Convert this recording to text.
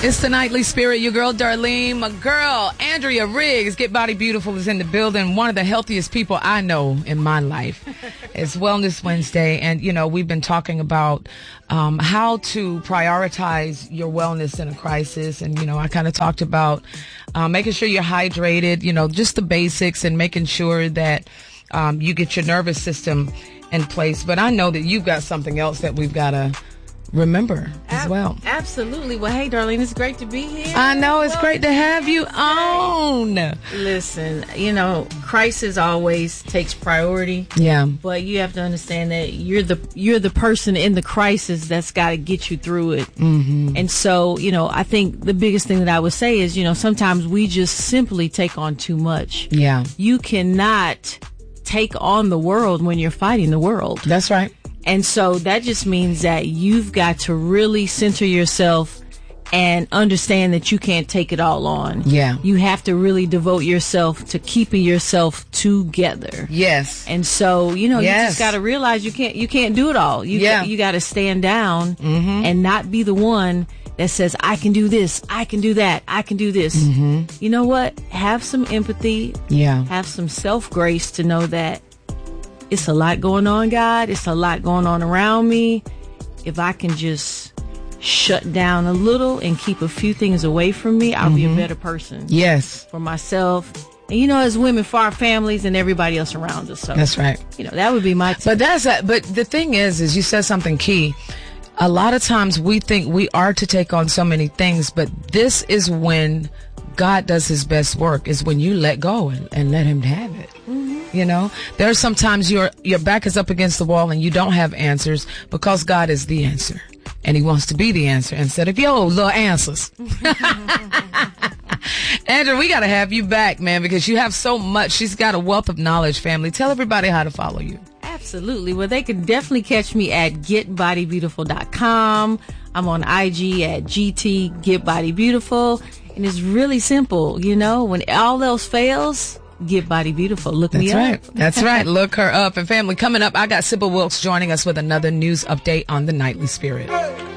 It's the Nightly Spirit. Your girl Darlene, my girl Andrea Riggs, Get Body Beautiful, is in the building. One of the healthiest people I know in my life. It's Wellness Wednesday, and we've been talking about how to prioritize your wellness in a crisis. And I kind of talked about making sure you're hydrated, just the basics, and making sure that you get your nervous system in place. But I know that you've got something else that we've got to remember as well. Absolutely. Well, hey, Darlene, it's great to be here. I know, it's great to have you on. Listen, crisis always takes priority. Yeah. But you have to understand that you're the person in the crisis that's got to get you through it. Mm-hmm. And so, I think the biggest thing that I would say is, sometimes we just simply take on too much. Yeah. You cannot take on the world when you're fighting the world. That's right. And so that just means that you've got to really center yourself and understand that you can't take it all on. Yeah. You have to really devote yourself to keeping yourself together. Yes. And so, you just got to realize you can't do it all. You got to stand down and not be the one that says, I can do this, I can do that, I can do this. Mm-hmm. You know what? Have some empathy. Yeah. Have some self-grace to know that it's a lot going on, God. It's a lot going on around me. If I can just shut down a little and keep a few things away from me, I'll be a better person. Yes. For myself. And, as women, for our families and everybody else around us. So, that's right. That would be my tip. But the thing is you said something key. A lot of times we think we are to take on so many things, but this is when God does his best work, is when you let go and let him have it. There are sometimes your back is up against the wall and you don't have answers, because God is the answer and he wants to be the answer instead of little answers. Andrew, we got to have you back, man, because you have so much. She's got a wealth of knowledge, family. Tell everybody how to follow you. Absolutely. Well, they can definitely catch me at getbodybeautiful.com. I'm on IG at GTGetBodyBeautiful. And it's really simple, when all else fails, Get Body Beautiful. Look me up. That's right. Look her up. And family, coming up, I got Sybil Wilkes joining us with another news update on the Nightly Spirit.